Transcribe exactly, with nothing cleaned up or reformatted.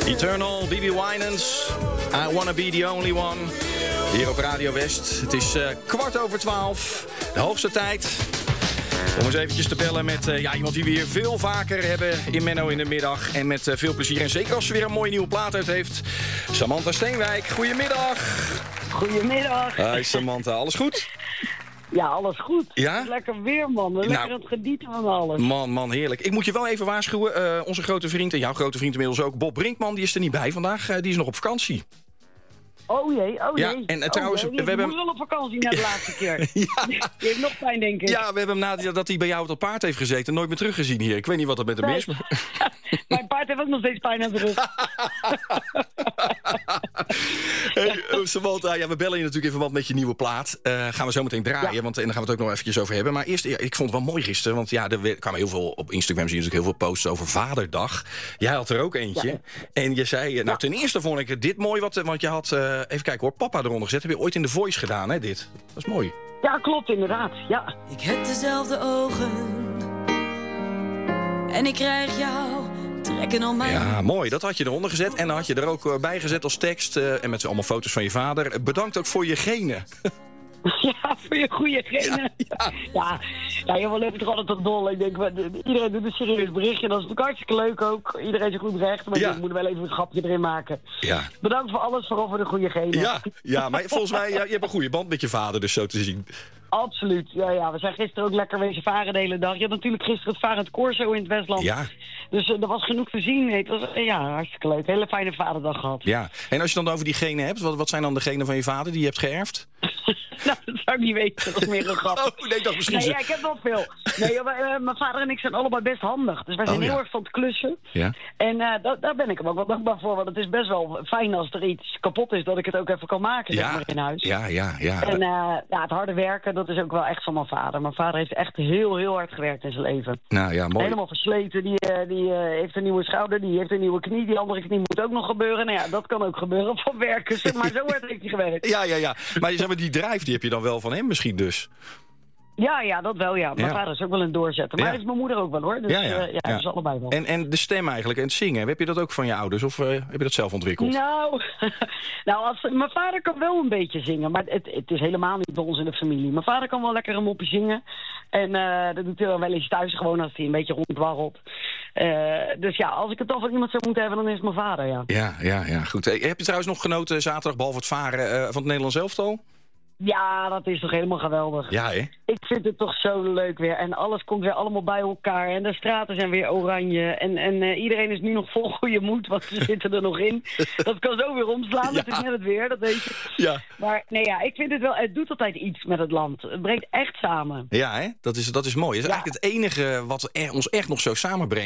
Eternal, B B. Winans, I Wanna Be The Only One. Hier op Radio West. Het is uh, kwart over twaalf. De hoogste tijd om eens eventjes te bellen met uh, ja, iemand die we hier veel vaker hebben in Menno in de middag. En met uh, veel plezier. En zeker als ze weer een mooie nieuwe plaat uit heeft. Samantha Steenwijk, goedemiddag. Goedemiddag. Hi Samantha, alles goed? Ja, alles goed. Ja? Lekker weer, man. Lekker Nou, aan het genieten van alles. Man, man, heerlijk. Ik moet je wel even waarschuwen. Uh, onze grote vriend, en jouw grote vriend inmiddels ook, Bob Brinkman, die is er niet bij vandaag. Uh, die is nog op vakantie. Oh jee, oh jee. Ja, en uh, oh trouwens, jee. we Die hebben moet wel op vakantie na de laatste keer. Ja. Die heeft nog pijn, denk ik. Ja, we hebben hem nadat hij bij jou op dat paard heeft gezeten nooit meer teruggezien hier. Ik weet niet wat er met hem Nee. is. Maar... Mijn paard heeft ook nog steeds pijn aan de rug. Hey, uh, Samantha, ja, we bellen je natuurlijk in verband met je nieuwe plaat. Uh, gaan we zo meteen draaien, Ja. want en daar gaan we het ook nog eventjes over hebben. Maar eerst, ja, ik vond het wel mooi gisteren, want ja, er kwamen heel veel op Instagram, zie je natuurlijk heel veel posts over Vaderdag. Jij had er ook eentje. Ja. En je zei, uh, nou ten eerste vond ik het dit mooi, wat, want je had, uh, even kijken hoor, papa eronder gezet. Heb je ooit in The Voice gedaan, hè, dit? Dat is mooi. Ja, klopt, inderdaad. Ja. Ik heb dezelfde ogen en ik krijg jou trekken om mij. Ja, mooi. Dat had je eronder gezet. En dan had je er ook uh, bij gezet als tekst. Uh, en met allemaal foto's van je vader. Bedankt ook voor je genen. Ja, voor je goede genen. Ja, Ja, ja, ja, we lopen toch altijd tot dol. Ik denk, maar, iedereen doet een serieus berichtje. Dat is natuurlijk hartstikke leuk ook. Iedereen is goed recht. Maar Ja. ik moet er wel even een grapje erin maken. Ja. Bedankt voor alles, vooral voor de goede genen. Ja, ja, maar volgens mij, ja, je hebt een goede band met je vader, dus zo te zien. Absoluut, ja, ja. We zijn gisteren ook lekker wezen varen de hele dag. Je had natuurlijk gisteren het varend Corso in het Westland. Ja, Dus uh, er was genoeg te zien. Het was uh, ja, hartstikke leuk. Hele fijne vaderdag gehad. ja. En als je dan over die genen hebt, wat, wat zijn dan de genen van je vader die je hebt geërfd? Nou, dat zou ik niet weten. Dat is meer een grap. Oh, nee, ik dacht misschien... Nee, ze- ja, ik heb wel veel. Nee, maar, uh, mijn vader en ik zijn allebei best handig. Dus wij zijn Oh, heel ja. erg van het klussen. Ja. En uh, da- daar ben ik hem ook wel dankbaar voor. Want het is best wel fijn als er iets kapot is, dat ik het ook even kan maken, zeg Ja, maar, in huis. ja, ja, ja. En uh, ja, het harde werken, dat is ook wel echt van mijn vader. Mijn vader heeft echt heel, heel hard gewerkt in zijn leven. Nou ja, mooi. Helemaal versleten. Die, uh, die uh, heeft een nieuwe schouder, die heeft een nieuwe knie. Die andere knie moet ook nog gebeuren. Nou ja, dat kan ook gebeuren van werken. Zeg maar, zo hard heeft hij gewerkt. Ja, ja, ja. Maar zeg maar, die drijf die heb je dan wel van hem misschien dus. Ja, ja, dat wel, ja. Mijn Ja. vader is ook wel een doorzetter. Maar Ja. dat is mijn moeder ook wel, hoor. Dus Ja, ja, ja. ja, uh, ja, Ja. dus allebei wel. En, en de stem eigenlijk, en het zingen, heb je dat ook van je ouders? Of uh, heb je dat zelf ontwikkeld? Nou, nou als, mijn vader kan wel een beetje zingen, maar het, het is helemaal niet bij ons in de familie. Mijn vader kan wel lekker een moppie zingen. En uh, dat doet hij wel eens thuis gewoon als hij een beetje rondwarrelt. Uh, dus ja, als ik het toch van iemand zou moeten hebben, dan is het mijn vader, ja. Ja, ja, ja, goed. Hey, heb je trouwens nog genoten zaterdag, behalve het varen uh, van het Nederlands elftal? Ja, dat is toch helemaal geweldig. Ja, hè? Ik vind het toch zo leuk weer. En alles komt weer allemaal bij elkaar. En de straten zijn weer oranje. En, en uh, iedereen is nu nog vol goede moed, want ze zitten er nog in. Dat kan zo weer omslaan. Ja. Het is net het weer, dat weet je. Ja. Maar nee, ja, ik vind het wel... Het doet altijd iets met het land. Het brengt echt samen. Ja, hè? Dat is, dat is mooi. Dat is Ja. eigenlijk het enige wat er- ons echt nog zo samenbrengt.